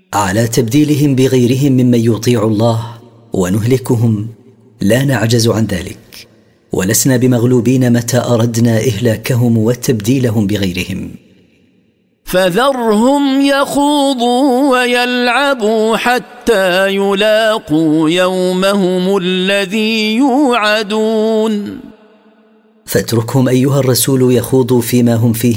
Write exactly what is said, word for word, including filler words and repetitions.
على تبديلهم بغيرهم ممن يطيع الله ونهلكهم، لا نعجز عن ذلك، ولسنا بمغلوبين متى أردنا إهلاكهم وتبديلهم بغيرهم. فذرهم يخوضوا ويلعبوا حتى يلاقوا يومهم الذي يوعدون. فاتركهم أيها الرسول يخوضوا فيما هم فيه